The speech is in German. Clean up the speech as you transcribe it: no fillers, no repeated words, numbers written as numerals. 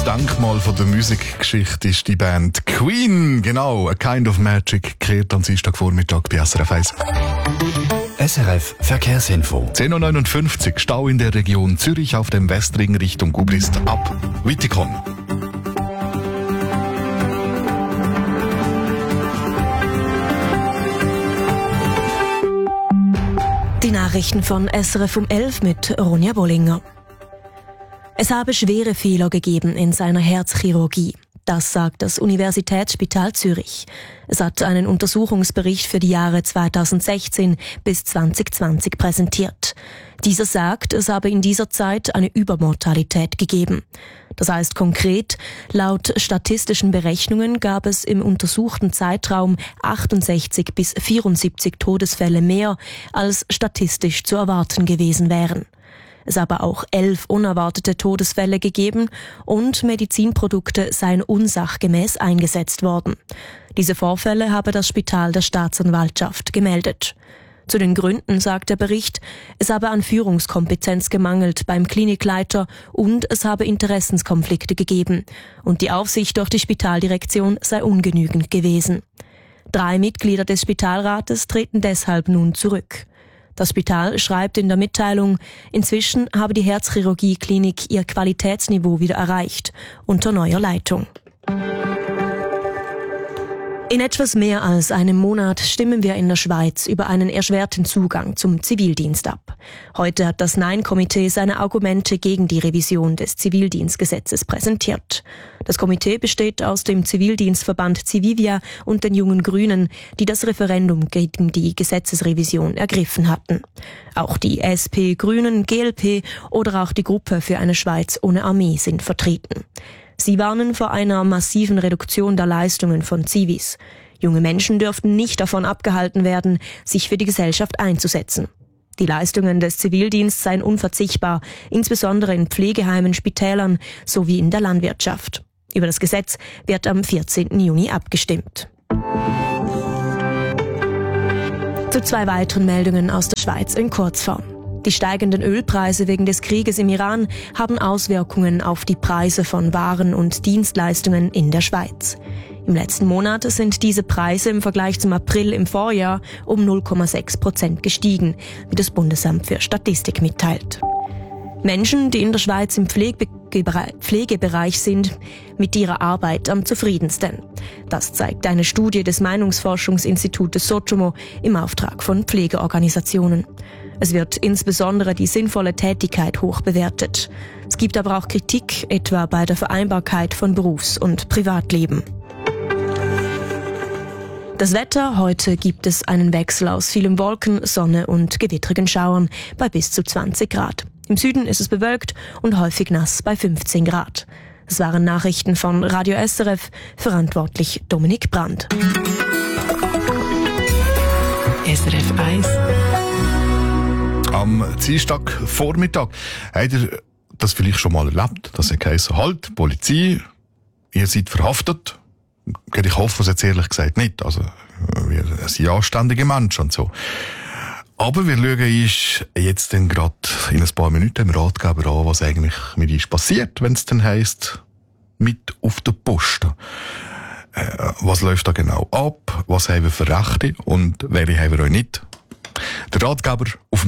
Das Denkmal von der Musikgeschichte ist die Band Queen. Genau, A Kind of Magic kreiert am Dienstagvormittag bei SRF 1. SRF Verkehrsinfo. 10.59 Uhr, Stau in der Region Zürich auf dem Westring Richtung Gubrist ab Wittikon. Die Nachrichten von SRF um 11 mit Ronja Bollinger. Es habe schwere Fehler gegeben in seiner Herzchirurgie. Das sagt das Universitätsspital Zürich. Es hat einen Untersuchungsbericht für die Jahre 2016 bis 2020 präsentiert. Dieser sagt, es habe in dieser Zeit eine Übermortalität gegeben. Das heißt konkret, laut statistischen Berechnungen gab es im untersuchten Zeitraum 68 bis 74 Todesfälle mehr, als statistisch zu erwarten gewesen wären. Es habe auch 11 unerwartete Todesfälle gegeben und Medizinprodukte seien unsachgemäß eingesetzt worden. Diese Vorfälle habe das Spital der Staatsanwaltschaft gemeldet. Zu den Gründen sagt der Bericht, es habe an Führungskompetenz gemangelt beim Klinikleiter und es habe Interessenskonflikte gegeben und die Aufsicht durch die Spitaldirektion sei ungenügend gewesen. 3 Mitglieder des Spitalrates treten deshalb nun zurück. Das Spital schreibt in der Mitteilung, inzwischen habe die Herzchirurgie-Klinik ihr Qualitätsniveau wieder erreicht, unter neuer Leitung. In etwas mehr als einem Monat stimmen wir in der Schweiz über einen erschwerten Zugang zum Zivildienst ab. Heute hat das Nein-Komitee seine Argumente gegen die Revision des Zivildienstgesetzes präsentiert. Das Komitee besteht aus dem Zivildienstverband Civivia und den Jungen Grünen, die das Referendum gegen die Gesetzesrevision ergriffen hatten. Auch die SP, Grünen, GLP oder auch die Gruppe für eine Schweiz ohne Armee sind vertreten. Sie warnen vor einer massiven Reduktion der Leistungen von Zivis. Junge Menschen dürften nicht davon abgehalten werden, sich für die Gesellschaft einzusetzen. Die Leistungen des Zivildienstes seien unverzichtbar, insbesondere in Pflegeheimen, Spitälern sowie in der Landwirtschaft. Über das Gesetz wird am 14. Juni abgestimmt. Zu 2 weiteren Meldungen aus der Schweiz in Kurzform. Die steigenden Ölpreise wegen des Krieges im Iran haben Auswirkungen auf die Preise von Waren und Dienstleistungen in der Schweiz. Im letzten Monat sind diese Preise im Vergleich zum April im Vorjahr um 0,6% gestiegen, wie das Bundesamt für Statistik mitteilt. Menschen, die in der Schweiz im Pflegebereich sind, mit ihrer Arbeit am zufriedensten. Das zeigt eine Studie des Meinungsforschungsinstitutes Sotomo im Auftrag von Pflegeorganisationen. Es wird insbesondere die sinnvolle Tätigkeit hoch bewertet. Es gibt aber auch Kritik, etwa bei der Vereinbarkeit von Berufs- und Privatleben. Das Wetter: Heute gibt es einen Wechsel aus vielen Wolken, Sonne und gewittrigen Schauern bei bis zu 20 Grad. Im Süden ist es bewölkt und häufig nass bei 15 Grad. Das waren Nachrichten von Radio SRF, verantwortlich Dominik Brand. SRF 1. Am Dienstagvormittag habt ihr das vielleicht schon mal erlebt, dass es heisst, halt, Polizei, ihr seid verhaftet. Ich hoffe es jetzt ehrlich gesagt nicht. Also, wir sind anständige Menschen und so. Aber wir schauen uns jetzt dann gerade in ein paar Minuten im Ratgeber an, was eigentlich mit uns passiert, wenn es dann heisst, mit auf der Post. Was läuft da genau ab? Was haben wir für Rechte und welche haben wir auch nicht? Der Ratgeber auf